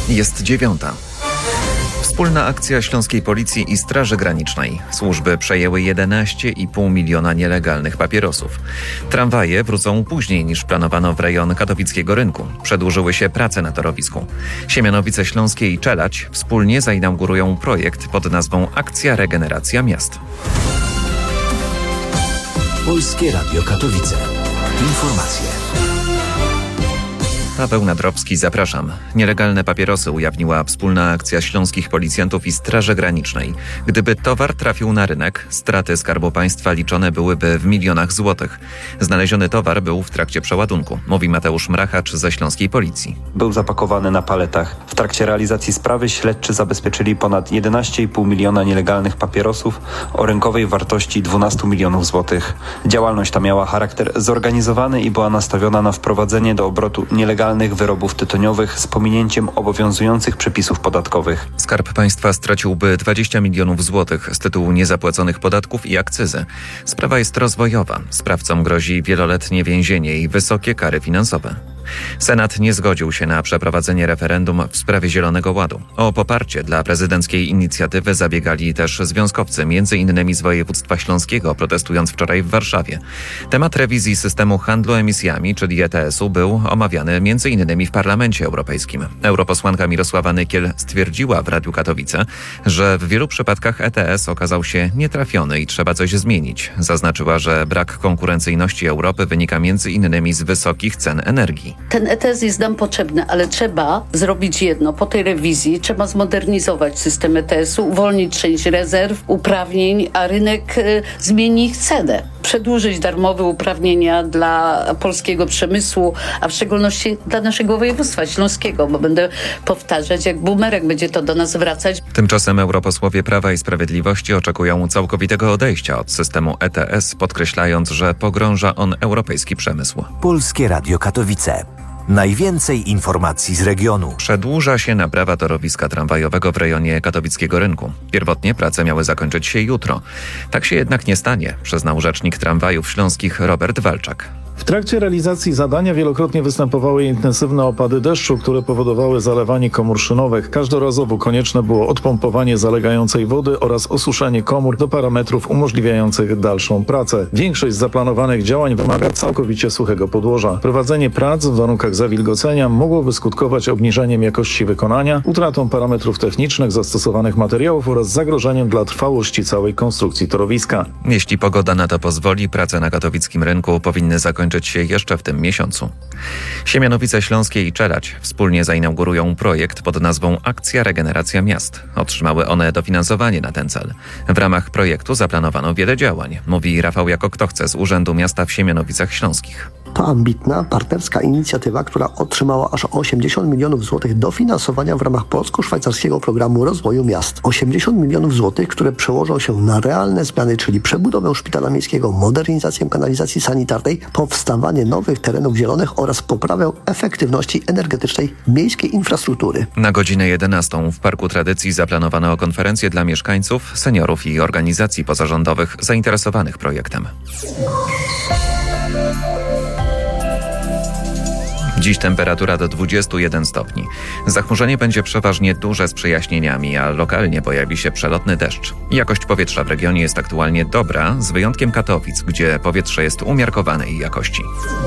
Jest 9. Wspólna akcja Śląskiej Policji i Straży Granicznej. Służby przejęły 11,5 miliona nielegalnych papierosów. Tramwaje wrócą później niż planowano w rejon katowickiego rynku. Przedłużyły się prace na torowisku. Siemianowice Śląskie i Czeladź wspólnie zainaugurują projekt pod nazwą Akcja Regeneracja Miast. Polskie Radio Katowice. Informacje. Paweł Nadrowski, zapraszam. Nielegalne papierosy ujawniła wspólna akcja śląskich policjantów i Straży Granicznej. Gdyby towar trafił na rynek, straty Skarbu Państwa liczone byłyby w milionach złotych. Znaleziony towar był w trakcie przeładunku, mówi Mateusz Mrachacz ze Śląskiej Policji. Był zapakowany na paletach. W trakcie realizacji sprawy śledczy zabezpieczyli ponad 11,5 miliona nielegalnych papierosów o rynkowej wartości 12 milionów złotych. Działalność ta miała charakter zorganizowany i była nastawiona na wprowadzenie do obrotu nielegalnych wyrobów tytoniowych z pominięciem obowiązujących przepisów podatkowych. Skarb Państwa straciłby 20 milionów złotych z tytułu niezapłaconych podatków i akcyzy. Sprawa jest rozwojowa. Sprawcom grozi wieloletnie więzienie i wysokie kary finansowe. Senat nie zgodził się na przeprowadzenie referendum w sprawie Zielonego Ładu. O poparcie dla prezydenckiej inicjatywy zabiegali też związkowcy, m.in. z województwa śląskiego, protestując wczoraj w Warszawie. Temat rewizji systemu handlu emisjami, czyli ETS-u, był omawiany m.in. w Parlamencie Europejskim. Europosłanka Mirosława Nykiel stwierdziła w Radiu Katowice, że w wielu przypadkach ETS okazał się nietrafiony i trzeba coś zmienić. Zaznaczyła, że brak konkurencyjności Europy wynika m.in. z wysokich cen energii. Ten ETS jest nam potrzebny, ale trzeba zrobić jedno. Po tej rewizji trzeba zmodernizować system ETS-u, uwolnić część rezerw, uprawnień, a rynek zmieni ich cenę. Przedłużyć darmowe uprawnienia dla polskiego przemysłu, a w szczególności dla naszego województwa śląskiego, bo będę powtarzać, jak bumerang będzie to do nas wracać. Tymczasem europosłowie Prawa i Sprawiedliwości oczekują całkowitego odejścia od systemu ETS, podkreślając, że pogrąża on europejski przemysł. Polskie Radio Katowice. Najwięcej informacji z regionu. Przedłuża się naprawa torowiska tramwajowego w rejonie katowickiego rynku. Pierwotnie prace miały zakończyć się jutro. Tak się jednak nie stanie, przyznał rzecznik tramwajów śląskich Robert Walczak. W trakcie realizacji zadania wielokrotnie występowały intensywne opady deszczu, które powodowały zalewanie komór szynowych. Każdorazowo konieczne było odpompowanie zalegającej wody oraz osuszenie komór do parametrów umożliwiających dalszą pracę. Większość z zaplanowanych działań wymaga całkowicie suchego podłoża. Prowadzenie prac w warunkach zawilgocenia mogłoby skutkować obniżeniem jakości wykonania, utratą parametrów technicznych zastosowanych materiałów oraz zagrożeniem dla trwałości całej konstrukcji torowiska. Jeśli pogoda na to pozwoli, prace na katowickim rynku powinny zakończyć się jeszcze w tym miesiącu. Siemianowice Śląskie i Czeladź wspólnie zainaugurują projekt pod nazwą Akcja Regeneracja Miast. Otrzymały one dofinansowanie na ten cel. W ramach projektu zaplanowano wiele działań, mówi Rafał Jako-Ktochce z Urzędu Miasta w Siemianowicach Śląskich. To ambitna, partnerska inicjatywa, która otrzymała aż 80 milionów złotych dofinansowania w ramach polsko-szwajcarskiego programu rozwoju miast. 80 milionów złotych, które przełożą się na realne zmiany, czyli przebudowę szpitala miejskiego, modernizację kanalizacji sanitarnej, powstawanie nowych terenów zielonych oraz poprawę efektywności energetycznej miejskiej infrastruktury. Na godzinę 11 w Parku Tradycji zaplanowano konferencję dla mieszkańców, seniorów i organizacji pozarządowych zainteresowanych projektem. Dziś temperatura do 21 stopni. Zachmurzenie będzie przeważnie duże z przejaśnieniami, a lokalnie pojawi się przelotny deszcz. Jakość powietrza w regionie jest aktualnie dobra, z wyjątkiem Katowic, gdzie powietrze jest umiarkowanej jakości.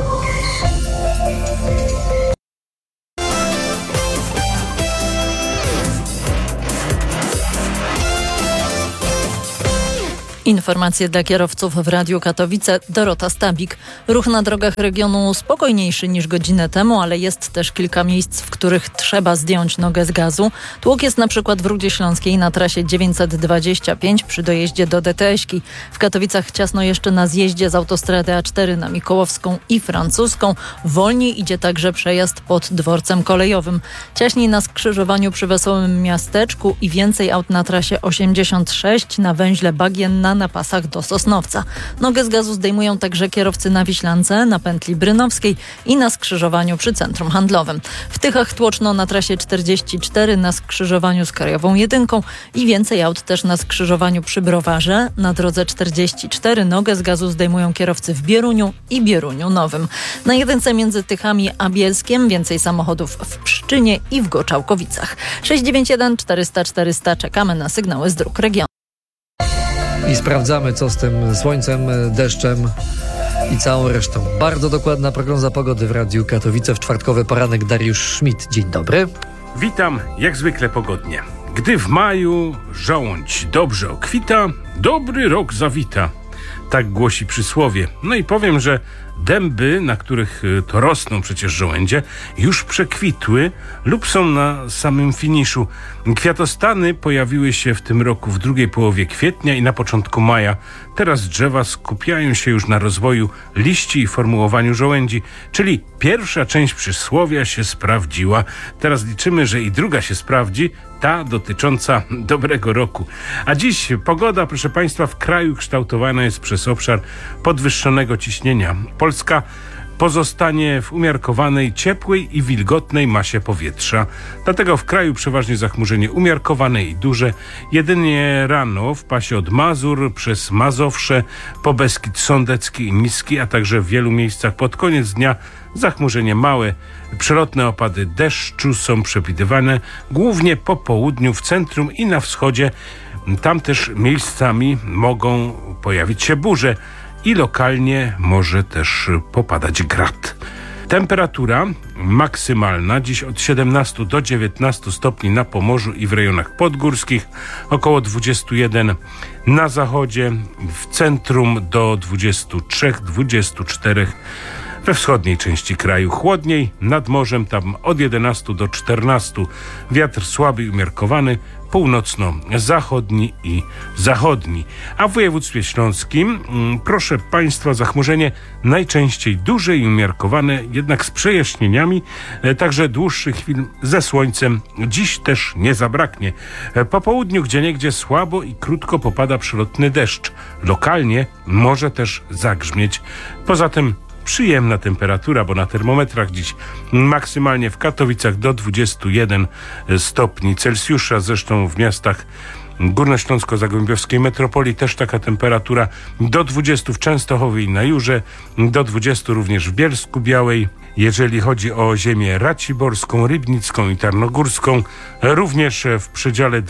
Informacje dla kierowców w Radiu Katowice. Dorota Stabik. Ruch na drogach regionu spokojniejszy niż godzinę temu, ale jest też kilka miejsc, w których trzeba zdjąć nogę z gazu. Tłok jest na przykład w Rudzie Śląskiej na trasie 925 przy dojeździe do DTS-ki. W Katowicach ciasno jeszcze na zjeździe z autostrady A4 na Mikołowską i Francuską. Wolniej idzie także przejazd pod dworcem kolejowym. Ciaśniej na skrzyżowaniu przy Wesołym Miasteczku i więcej aut na trasie 86 na węźle Bagienna na pasach do Sosnowca. Nogę z gazu zdejmują także kierowcy na Wiślance, na pętli Brynowskiej i na skrzyżowaniu przy centrum handlowym. W Tychach tłoczno na trasie 44 na skrzyżowaniu z Krajową 1 i więcej aut też na skrzyżowaniu przy Browarze. Na drodze 44 nogę z gazu zdejmują kierowcy w Bieruniu i Bieruniu Nowym. Na jedynce między Tychami a Bielskiem więcej samochodów w Pszczynie i w Goczałkowicach. 691 400 400 czekamy na sygnały z dróg regionu. I sprawdzamy, co z tym słońcem, deszczem i całą resztą. Bardzo dokładna prognoza pogody w Radiu Katowice w czwartkowy poranek. Dariusz Schmidt. Dzień dobry. Witam, jak zwykle pogodnie. Gdy w maju żołądź dobrze okwita, dobry rok zawita. Tak głosi przysłowie. No i powiem, że dęby, na których to rosną przecież żołędzie, już przekwitły lub są na samym finiszu. Kwiatostany pojawiły się w tym roku w drugiej połowie kwietnia i na początku maja. Teraz drzewa skupiają się już na rozwoju liści i formułowaniu żołędzi, czyli pierwsza część przysłowia się sprawdziła. Teraz liczymy, że i druga się sprawdzi, ta dotycząca dobrego roku. A dziś pogoda, proszę Państwa, w kraju kształtowana jest przez obszar podwyższonego ciśnienia. Polska pozostanie w umiarkowanej, ciepłej i wilgotnej masie powietrza. Dlatego w kraju przeważnie zachmurzenie umiarkowane i duże. Jedynie rano w pasie od Mazur przez Mazowsze po Beskid Sądecki i Niski, a także w wielu miejscach pod koniec dnia zachmurzenie małe. Przelotne opady deszczu są przewidywane głównie po południu, w centrum i na wschodzie. Tam też miejscami mogą pojawić się burze i lokalnie może też popadać grad. Temperatura maksymalna dziś od 17 do 19 stopni na Pomorzu i w rejonach podgórskich, około 21 na zachodzie, w centrum do 23-24 we wschodniej części kraju. Chłodniej nad morzem, tam od 11 do 14. Wiatr słaby i umiarkowany, północno-zachodni i zachodni. A w województwie śląskim, proszę Państwa, zachmurzenie najczęściej duże i umiarkowane, jednak z przejaśnieniami, także dłuższych chwil ze słońcem dziś też nie zabraknie. Po południu gdzieniegdzie słabo i krótko popada przelotny deszcz. Lokalnie może też zagrzmieć. Poza tym przyjemna temperatura, bo na termometrach dziś maksymalnie w Katowicach do 21 stopni Celsjusza, zresztą w miastach górnośląsko-zagłębiowskiej metropolii też taka temperatura, do 20 w Częstochowie i na Jurze, do 20 również w Bielsku Białej. Jeżeli chodzi o ziemię raciborską, rybnicką i tarnogórską, również w przedziale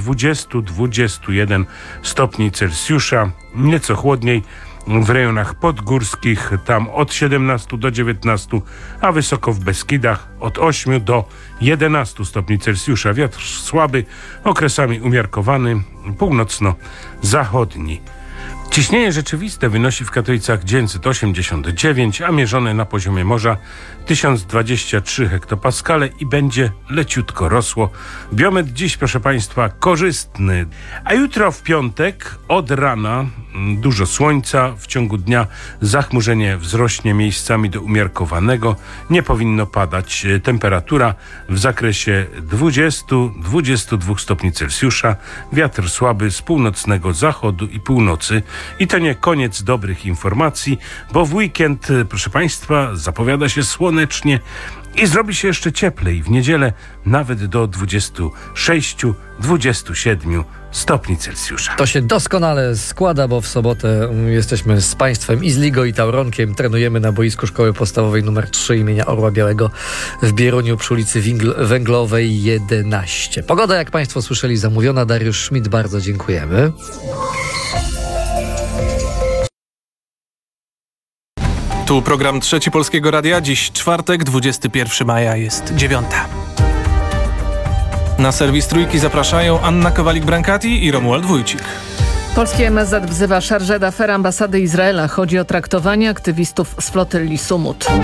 20-21 stopni Celsjusza, nieco chłodniej w rejonach podgórskich, tam od 17 do 19, a wysoko w Beskidach od 8 do 11 stopni Celsjusza. Wiatr słaby, okresami umiarkowany, północno-zachodni. Ciśnienie rzeczywiste wynosi w Katowicach 989, a mierzone na poziomie morza 1023 hektopaskale i będzie leciutko rosło. Biometr dziś, proszę Państwa, korzystny. A jutro w piątek od rana dużo słońca, w ciągu dnia zachmurzenie wzrośnie miejscami do umiarkowanego. Nie powinno padać. Temperatura w zakresie 20-22 stopni Celsjusza. Wiatr słaby z północnego zachodu i północy. I to nie koniec dobrych informacji, bo w weekend, proszę Państwa, zapowiada się słonecznie i zrobi się jeszcze cieplej. W niedzielę nawet do 26-27 stopni Celsjusza. To się doskonale składa, bo w sobotę jesteśmy z Państwem i z Ligą i Tauronkiem. Trenujemy na boisku Szkoły Podstawowej nr 3 imienia Orła Białego w Bieruniu przy ulicy Węglowej 11. Pogoda, jak Państwo słyszeli, zamówiona. Dariusz Schmidt, bardzo dziękujemy. Tu program Trzeci Polskiego Radia. Dziś czwartek, 21 maja, jest 9. Na serwis Trójki zapraszają Anna Kowalik-Brankati i Romuald Wójcik. Polski MSZ wzywa Chargé d'Affaires ambasady Izraela. Chodzi o traktowanie aktywistów z flotyli Sumut.